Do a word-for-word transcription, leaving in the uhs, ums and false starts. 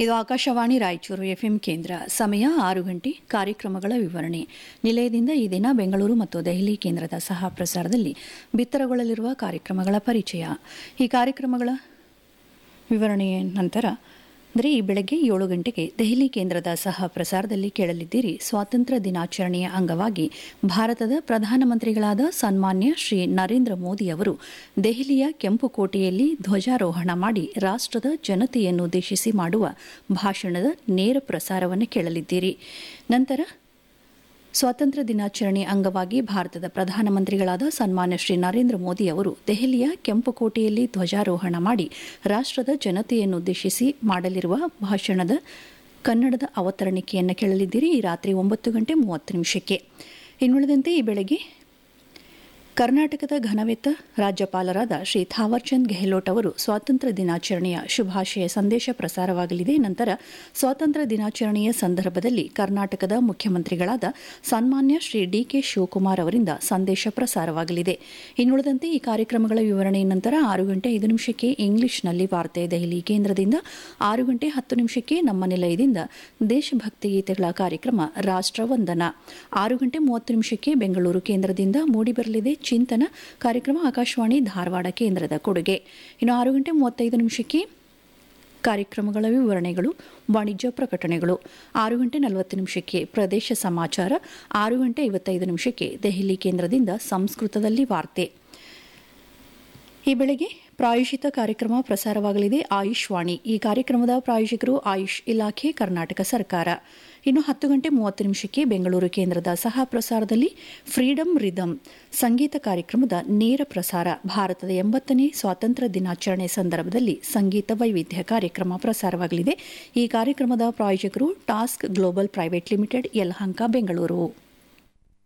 ಇದು ಆಕಾಶವಾಣಿ ರಾಯಚೂರು ಎಫ್ಎಂ ಕೇಂದ್ರ. ಸಮಯ ಆರು ಗಂಟೆ. ಕಾರ್ಯಕ್ರಮಗಳ ವಿವರಣೆ. ನಿಲಯದಿಂದ ಈ ದಿನ ಬೆಂಗಳೂರು ಮತ್ತು ದೆಹಲಿ ಕೇಂದ್ರದ ಸಹ ಪ್ರಸಾರದಲ್ಲಿ ಬಿತ್ತರಗೊಳ್ಳಲಿರುವ ಕಾರ್ಯಕ್ರಮಗಳ ಪರಿಚಯ. ಈ ಕಾರ್ಯಕ್ರಮಗಳ ವಿವರಣೆಯ ನಂತರ ಅಂದರೆ ಈ ಬೆಳಗ್ಗೆ ಏಳು ಗಂಟೆಗೆ ದೆಹಲಿ ಕೇಂದ್ರದ ಸಹ ಪ್ರಸಾರದಲ್ಲಿ ಕೇಳಲಿದ್ದೀರಿ. ಸ್ವಾತಂತ್ರ್ಯ ದಿನಾಚರಣೆಯ ಅಂಗವಾಗಿ ಭಾರತದ ಪ್ರಧಾನಮಂತ್ರಿಗಳಾದ ಸನ್ಮಾನ್ಯ ಶ್ರೀ ನರೇಂದ್ರ ಮೋದಿ ಅವರು ದೆಹಲಿಯ ಕೆಂಪುಕೋಟೆಯಲ್ಲಿ ಧ್ವಜಾರೋಹಣ ಮಾಡಿ ರಾಷ್ಟ್ರದ ಜನತೆಯನ್ನುದ್ದೇಶಿಸಿ ಮಾಡುವ ಭಾಷಣದ ನೇರ ಪ್ರಸಾರವನ್ನು ಕೇಳಲಿದ್ದೀರಿ. ನಂತರ ಸ್ವಾತಂತ್ರ್ಯ ದಿನಾಚರಣೆ ಅಂಗವಾಗಿ ಭಾರತದ ಪ್ರಧಾನಮಂತ್ರಿಗಳಾದ ಸನ್ಮಾನ್ಯ ಶ್ರೀ ನರೇಂದ್ರ ಮೋದಿ ಅವರು ದೆಹಲಿಯ ಕೆಂಪುಕೋಟೆಯಲ್ಲಿ ಧ್ವಜಾರೋಹಣ ಮಾಡಿ ರಾಷ್ಟ್ರದ ಜನತೆಯನ್ನುದ್ದೇಶಿಸಿ ಮಾಡಲಿರುವ ಭಾಷಣದ ಕನ್ನಡದ ಅವತರಣಿಕೆಯನ್ನು ಕೇಳಲಿದ್ದೀರಿ. ಈ ರಾತ್ರಿ ಒಂಬತ್ತು ಗಂಟೆ ಮೂವತ್ತು ನಿಮಿಷಕ್ಕೆ. ಇನ್ನುಳಿದಂತೆ ಈ ಬೆಳಗ್ಗೆ ಕರ್ನಾಟಕದ ಘನವೆತ್ತ ರಾಜ್ಯಪಾಲರಾದ ಶ್ರೀ ಥಾವರ್ಚಂದ್ ಗೆಹ್ಲೋಟ್ ಅವರು ಸ್ವಾತಂತ್ರ್ಯ ದಿನಾಚರಣೆಯ ಶುಭಾಶಯ ಸಂದೇಶ ಪ್ರಸಾರವಾಗಲಿದೆ. ನಂತರ ಸ್ವಾತಂತ್ರ್ಯ ದಿನಾಚರಣೆಯ ಸಂದರ್ಭದಲ್ಲಿ ಕರ್ನಾಟಕದ ಮುಖ್ಯಮಂತ್ರಿಗಳಾದ ಸನ್ಮಾನ್ಯ ಶ್ರೀ ಡಿಕೆ ಶಿವಕುಮಾರ್ ಅವರಿಂದ ಸಂದೇಶ ಪ್ರಸಾರವಾಗಲಿದೆ. ಇನ್ನುಳಿದಂತೆ ಈ ಕಾರ್ಯಕ್ರಮಗಳ ವಿವರಣೆಯ ನಂತರ ಆರು ಗಂಟೆ ಐದು ನಿಮಿಷಕ್ಕೆ ಇಂಗ್ಲಿಷ್ನಲ್ಲಿ ವಾರ್ತೆ ದೆಹಲಿ ಕೇಂದ್ರದಿಂದ, ಆರು ಗಂಟೆ ಹತ್ತು ನಿಮಿಷಕ್ಕೆ ನಮ್ಮ ನಿಲಯದಿಂದ ದೇಶಭಕ್ತಿ ಗೀತೆಗಳ ಕಾರ್ಯಕ್ರಮ ರಾಷ್ಟ್ರವಂದನ, ಆರು ಗಂಟೆ ಮೂವತ್ತು ನಿಮಿಷಕ್ಕೆ ಬೆಂಗಳೂರು ಕೇಂದ್ರದಿಂದ ಮೂಡಿಬರಲಿದೆ ಚಿಂತನ ಕಾರ್ಯಕ್ರಮ ಆಕಾಶವಾಣಿ ಧಾರವಾಡ ಕೇಂದ್ರದ ಕೊಡುಗೆ. ಇನ್ನು ಆರು ಗಂಟೆ ಮೂವತ್ತೈದು ನಿಮಿಷಕ್ಕೆ ಕಾರ್ಯಕ್ರಮಗಳ ವಿವರಣೆಗಳು, ವಾಣಿಜ್ಯ ಪ್ರಕಟಣೆಗಳು, ಆರು ಗಂಟೆ ನಲವತ್ತು ನಿಮಿಷಕ್ಕೆ ಪ್ರದೇಶ ಸಮಾಚಾರ, ಆರು ಗಂಟೆ ಐವತ್ತೈದು ನಿಮಿಷಕ್ಕೆ ದೆಹಲಿ ಕೇಂದ್ರದಿಂದ ಸಂಸ್ಕೃತದಲ್ಲಿ ವಾರ್ತೆ. ಈ ಬೆಳಗ್ಗೆ ಪ್ರಾಯೋಜಿತ ಕಾರ್ಯಕ್ರಮ ಪ್ರಸಾರವಾಗಲಿದೆ ಆಯುಷ್ ವಾಣಿ. ಈ ಕಾರ್ಯಕ್ರಮದ ಪ್ರಾಯೋಜಕರು ಆಯುಷ್ ಇಲಾಖೆ, ಕರ್ನಾಟಕ ಸರ್ಕಾರ. ಇನ್ನು ಹತ್ತು ಗಂಟೆ ಮೂವತ್ತು ನಿಮಿಷಕ್ಕೆ ಬೆಂಗಳೂರು ಕೇಂದ್ರದ ಸಹ ಪ್ರಸಾರದಲ್ಲಿ ಫ್ರೀಡಮ್ ರಿದಮ್ ಸಂಗೀತ ಕಾರ್ಯಕ್ರಮದ ನೇರ ಪ್ರಸಾರ. ಭಾರತದ ಎಂಬತ್ತನೇ ಸ್ವಾತಂತ್ರ್ಯ ದಿನಾಚರಣೆ ಸಂದರ್ಭದಲ್ಲಿ ಸಂಗೀತ ವೈವಿಧ್ಯ ಕಾರ್ಯಕ್ರಮ ಪ್ರಸಾರವಾಗಲಿದೆ. ಈ ಕಾರ್ಯಕ್ರಮದ ಪ್ರಾಯೋಜಕರು task global private limited, Yelahanka, Bengaluru.